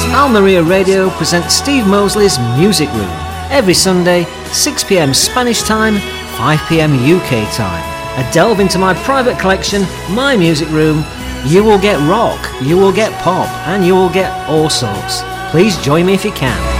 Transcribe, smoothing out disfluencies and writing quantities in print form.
Almeria Radio presents Steve Mosley's Music Room every Sunday, 6 p.m. Spanish time, 5 p.m. UK time. A delve into my private collection, my music room. You will get rock, you will get pop, and you will get all sorts. Please join me if you can.